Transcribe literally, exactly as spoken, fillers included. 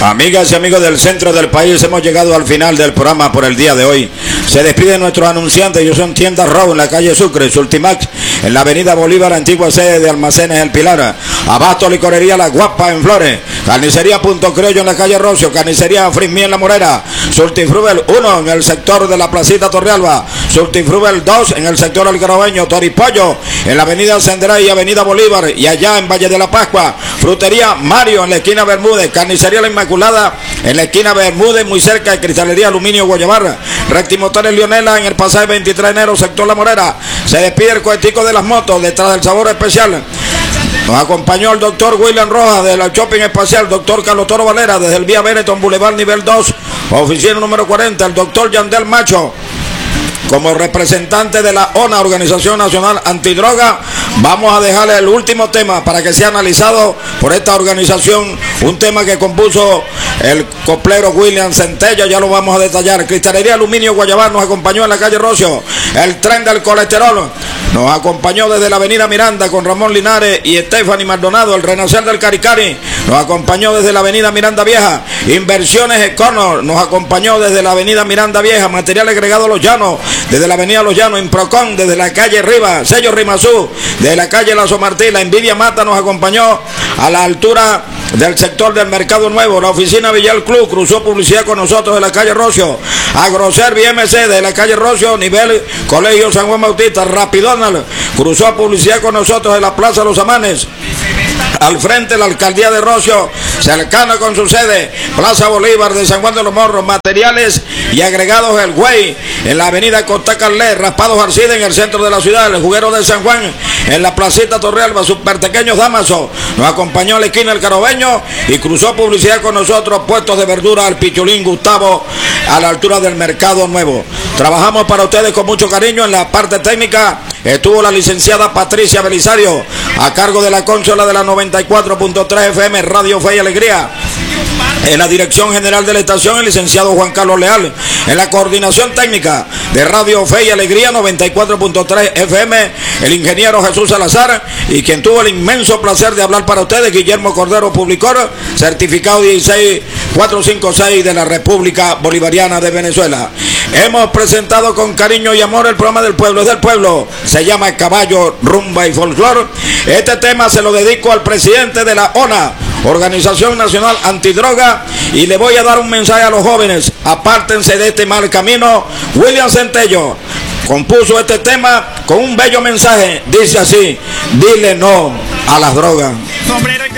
Amigas y amigos del centro del país, hemos llegado al final del programa por el día de hoy. Se despiden nuestros anunciantes. Ellos son Tiendas Row en la calle Sucre, Sultimax en la avenida Bolívar, antigua sede de Almacenes El Pilar, Abasto Licorería La Guapa en Flores, Carnicería Punto Criollo en la calle Rocio, Carnicería Frismí en La Morera, Surtifrubel uno en el sector de la Placita Torrealba, Surtifrubel dos en el sector Algarobeño, Toripollo en la avenida Sendera y avenida Bolívar, y allá en Valle de la Pascua, Frutería Mario en la esquina Bermúdez, Carnicería La Inmaculada en la esquina Bermúdez, muy cerca de Cristalería Aluminio Guayabarra, Rectimotores Leonela en el pasaje veintitrés de enero, sector La Morera. Se despide el cohetico de las motos detrás del Sabor Especial. Nos acompañó el doctor William Rojas de la Shopping Espacial, doctor Carlos Toro Valera desde el Vía Benetton Boulevard nivel dos, oficina número cuarenta, el doctor Yandel Macho como representante de la O N A, Organización Nacional Antidroga. Vamos a dejarle el último tema para que sea analizado por esta organización, un tema que compuso el coplero William Centella, ya lo vamos a detallar. Cristalería Aluminio Guayabar nos acompañó en la calle Rocio, el tren del colesterol nos acompañó desde la avenida Miranda con Ramón Linares y Stephanie Maldonado, el Renacer del Caricari nos acompañó desde la avenida Miranda Vieja, Inversiones Econo nos acompañó desde la avenida Miranda Vieja, Material Agregado Los Llanos desde la avenida Los Llanos, Improcon desde la calle Rivas, Sello Rimazú de la calle Lazo Martí, la Envidia Mata nos acompañó a la altura del sector del Mercado Nuevo, la oficina Villar Club cruzó publicidad con nosotros de la calle Rocio, Agroservi M C de la calle Rocio, nivel Colegio San Juan Bautista, Rapidonal cruzó publicidad con nosotros de la Plaza Los Amanes, al frente de la alcaldía de Rocio, cercana con su sede, Plaza Bolívar de San Juan de los Morros, Materiales y Agregados El Güey, en la avenida Costa Carlet, Raspados Arcide en el centro de la ciudad, el Juguero de San Juan, en la Placita Torrealba, Super Pequeños Damaso, nos acompañó a la esquina El Carobeño y cruzó publicidad con nosotros, puestos de verdura al Pichulín Gustavo, a la altura del Mercado Nuevo. Trabajamos para ustedes con mucho cariño. En la parte técnica estuvo la licenciada Patricia Belisario, a cargo de la consola de la noventa y cuatro punto tres F M Radio Fe y Alegría. En la dirección general de la estación, el licenciado Juan Carlos Leal. En la coordinación técnica de Radio Fe y Alegría noventa y cuatro punto tres F M, el ingeniero Jesús Salazar, y quien tuvo el inmenso placer de hablar para ustedes, Guillermo Cordero Publicor, certificado dieciséis mil cuatrocientos cincuenta y seis de la República Bolivariana de Venezuela. Hemos presentado con cariño y amor el programa del pueblo, es del pueblo, se llama Caballo, Rumba y Folclor. Este tema se lo dedico al presidente de la O N A, Organización Nacional Antidroga, y le voy a dar un mensaje a los jóvenes: apártense de este mal camino. William Centello compuso este tema con un bello mensaje, dice así: dile no a las drogas.